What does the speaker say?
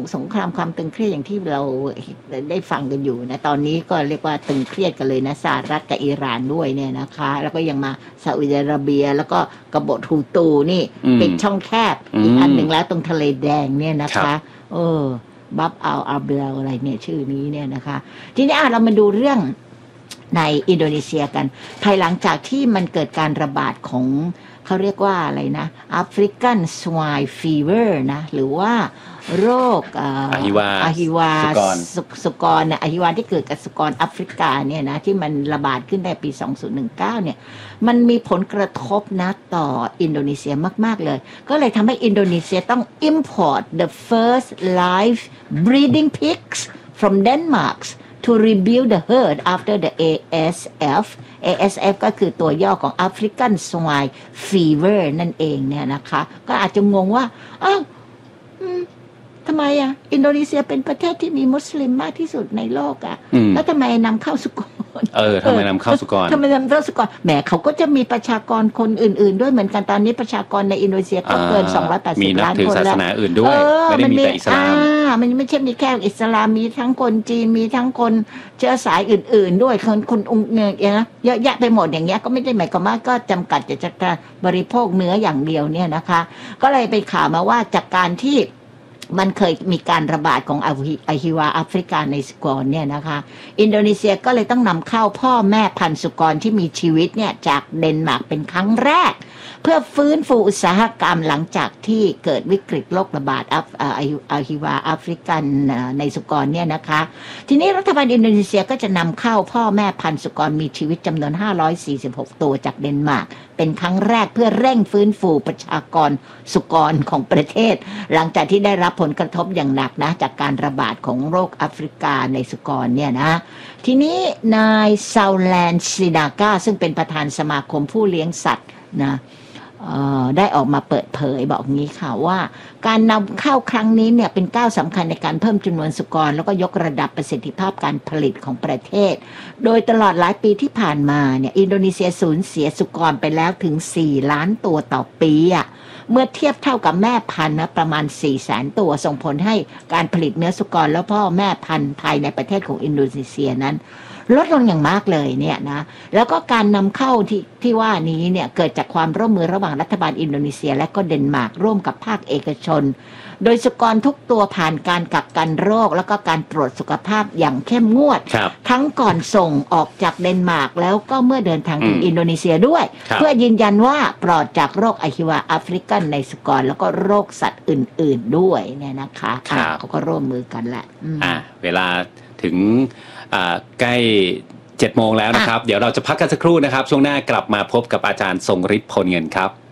สงครามความตึงเครียดอย่างที่เราได้ฟังกันอยู่นะตอนนี้ก็เรียกว่าตึงเครียดกันเลยนะสหรัฐกับอิหร่านด้วยเนี่ยนะคะแล้วก็ยังมาซาอุดิอาระเบียแล้วก็กบฏฮูตูนี่ปิดช่องแคบอีกอันหนึ่งแล้วตรงทะเลแดงเนี่ยนะคะบับอัลเบลอะไรเนี่ยชื่อนี้เนี่ยนะคะทีนี้เรามาดูเรื่องในอินโดนีเซียกันภายหลังจากที่มันเกิดการระบาดของเขาเรียกว่าอะไรนะแอฟริกันสไวน์ฟีเวอร์นะหรือว่าโรคอหิวาสุกรนะอหิวาที่เกิดกับสุกรแอฟริกาเนี่ยนะที่มันระบาดขึ้นในปี 2019 เนี่ยมันมีผลกระทบนะต่ออินโดนีเซียมากๆเลยก็เลยทำให้อินโดนีเซียต้อง import the first live breeding pigs from Denmark to rebuild the herd after the ASF ก็คือตัวย่อของ African Swine Fever นั่นเองเนี่ยนะคะก็อาจจะงงว่าทำไมอินโดนีเซียเป็นประเทศที่มีมุสลิมมากที่สุดในโลกแล้วทำไมนำเข้าสุกรทำไมนำเข้าสุกรแหมเขาก็จะมีประชากรคนอื่นๆด้วยเหมือนกันตอนนี้ประชากรในอินโดนีเซียก็เกิน280 ล้านคนแล้วมีนับถือศาสนาอื่นด้วยไม่ได้มีแต่อิสลามมันไม่ใช่มีแค่อิสลามมีทั้งคนจีนมีทั้งคนเชื้อสายอื่นๆด้วยคนเนี่ยนะเยอะแยะไปหมดอย่างเงี้ยก็ไม่ได้หมายความว่าก็จำกัดจะการบริโภคเนื้ออย่างเดียวเนี่ยนะคะก็เลยไปข่าวมาว่าจากการที่มันเคยมีการระบาดของอหิวาแอฟริกาในสุกรเนี่ยนะคะอินโดนีเซียก็เลยต้องนำเข้าพ่อแม่พันธุ์สุกรที่มีชีวิตเนี่ยจากเดนมาร์กเป็นครั้งแรกเพื่อฟื้นฟูอุตสาหกรรมหลังจากที่เกิดวิกฤตโรคระบาดอหิวาแอฟริกันในสุกรเนี่ยนะคะทีนี้รัฐบาลอินโดนีเซียก็จะนำเข้าพ่อแม่พันธุ์สุกรมีชีวิตจำนวน546ตัวจากเดนมาร์กเป็นครั้งแรกเพื่อเร่งฟื้นฟูประชากรสุกรของประเทศหลังจากที่ได้รับผลกระทบอย่างหนักนะจากการระบาดของโรคแอฟริกาในสุกรเนี่ยนะทีนี้นายซาแลนซินากาซึ่งเป็นประธานสมาคมผู้เลี้ยงสัตว์นะได้ออกมาเปิดเผยบอกงี้ค่ะว่าการนำเข้าครั้งนี้เนี่ยเป็นก้าวสำคัญในการเพิ่มจำนวนสุกรแล้วก็ยกระดับประสิทธิภาพการผลิตของประเทศโดยตลอดหลายปีที่ผ่านมาเนี่ยอินโดนีเซียสูญเสียสุกรไปแล้วถึง4 ล้านตัวต่อปีเมื่อเทียบเท่ากับแม่พันธุ์นะประมาณ400,000 ตัวส่งผลให้การผลิตเนื้อสุกรแล้วพ่อแม่พันธุ์ภายในประเทศของอินโดนีเซียนั้นลดลงอย่างมากเลยเนี่ยนะแล้วก็การนำเข้าที่ว่านี้เนี่ยเกิดจากความร่วมมือระหว่างรัฐบาลอินโดนีเซียและก็เดนมาร์กร่วมกับภาคเอกชนโดยสุกรทุกตัวผ่านการกักกันโรคแล้วก็การตรวจสุขภาพอย่างเข้มงวดทั้งก่อนส่งออกจากเดนมาร์กแล้วก็เมื่อเดินทางถึงอินโดนีเซียด้วยเพื่อยืนยันว่าปลอดจากโรคอหิวาแอฟริกันในสุกรแล้วก็โรคสัตว์อื่นๆด้วยเนี่ยนะคะเขาก็ร่วมมือกันแหละเวลาถึงใกล้7 โมงแล้วนะครับเดี๋ยวเราจะพักกันสักครู่นะครับช่วงหน้ากลับมาพบกับอาจารย์ทรงฤทธิ์พลเงินครับ